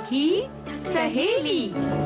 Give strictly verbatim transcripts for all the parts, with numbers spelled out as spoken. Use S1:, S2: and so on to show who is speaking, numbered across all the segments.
S1: सखी सहेली।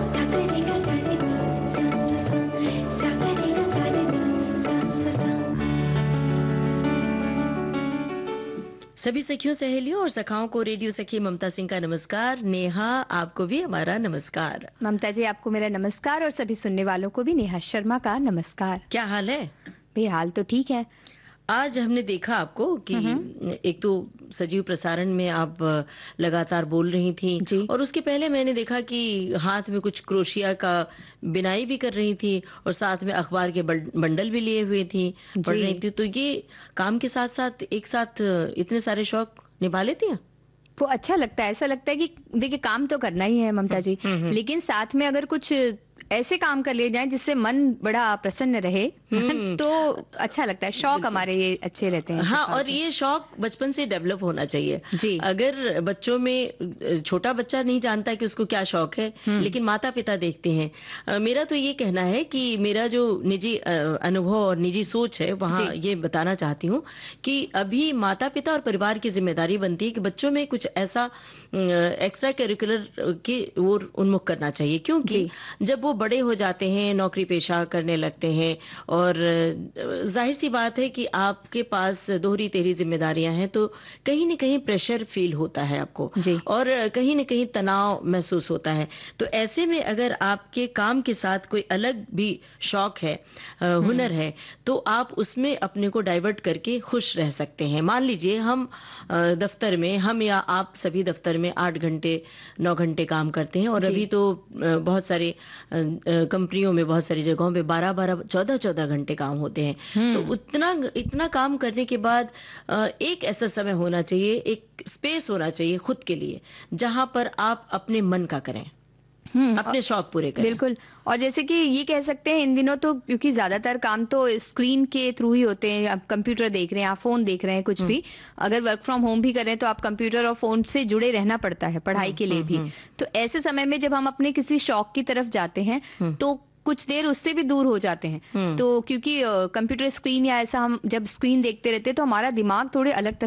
S2: सभी सखियों, सहेलियों और सखाओं को रेडियो सखी ममता सिंह का नमस्कार। नेहा, आपको भी हमारा नमस्कार।
S3: ममता जी, आपको मेरा नमस्कार और सभी सुनने वालों को भी नेहा शर्मा का नमस्कार।
S2: क्या हाल है?
S3: भाई हाल तो ठीक है।
S2: आज हमने देखा आपको कि एक तो सजीव प्रसारण में आप लगातार बोल रही थी
S3: जी।
S2: और उसके पहले मैंने देखा कि हाथ में कुछ क्रोशिया का बिनाई भी कर रही थी और साथ में अखबार के बंडल भी लिए हुए थी, पढ़ रही थी। तो ये काम के साथ साथ एक साथ इतने सारे शौक निभा लेती हैं?
S3: वो अच्छा लगता है। ऐसा लगता है कि देखिए, काम तो करना ही है ममता जी, लेकिन साथ में अगर कुछ ऐसे काम कर लिए जाएं जिससे मन बड़ा प्रसन्न रहे तो अच्छा लगता है। शौक हमारे ये अच्छे रहते हैं।
S2: हाँ, और ये शौक बचपन से डेवलप होना चाहिए
S3: जी।
S2: अगर बच्चों में, छोटा बच्चा नहीं जानता कि उसको क्या शौक है, लेकिन माता पिता देखते हैं। मेरा तो ये कहना है कि मेरा जो निजी अनुभव और निजी सोच है वहाँ ये बताना चाहती हूँ कि अभी माता पिता और परिवार की जिम्मेदारी बनती है कि बच्चों में कुछ ऐसा एक्स्ट्रा करिकुलर की ओर उन्मुख करना चाहिए, क्योंकि जब वो बड़े हो जाते हैं, नौकरी पेशा करने लगते हैं और जाहिर सी बात है कि आपके पास दोहरी तेरी जिम्मेदारियां हैं, तो कहीं न कहीं प्रेशर फील होता है आपको और कहीं न कहीं तनाव महसूस होता है। तो ऐसे में अगर आपके काम के साथ कोई अलग भी शौक है, हुनर है, तो आप उसमें अपने को डाइवर्ट करके खुश रह सकते हैं। मान लीजिए हम दफ्तर में, हम या आप सभी दफ्तर में आठ घंटे नौ घंटे काम करते हैं और अभी तो बहुत सारे कंपनियों में, बहुत सारी जगहों पे बारह बारह चौदह चौदह घंटे काम होते हैं। तो उतना इतना काम करने के बाद एक ऐसा समय होना चाहिए, एक स्पेस होना चाहिए खुद के लिए, जहां पर आप अपने मन का करें, अपने शौक पूरे करें।
S3: बिल्कुल। और जैसे कि ये कह सकते हैं इन दिनों तो, क्योंकि ज्यादातर काम तो स्क्रीन के थ्रू ही होते हैं। आप कंप्यूटर देख रहे हैं, आप फोन देख रहे हैं, कुछ भी अगर वर्क फ्रॉम होम भी करें तो आप कंप्यूटर और फोन से जुड़े रहना पड़ता है पढ़ाई के लिए भी। तो ऐसे समय में जब हम अपने किसी शौक की तरफ जाते हैं तो कुछ देर उससे भी दूर हो जाते हैं। तो क्योंकि कंप्यूटर स्क्रीन या ऐसा हम जब स्क्रीन देखते रहते हैं तो हमारा दिमाग थोड़े अलग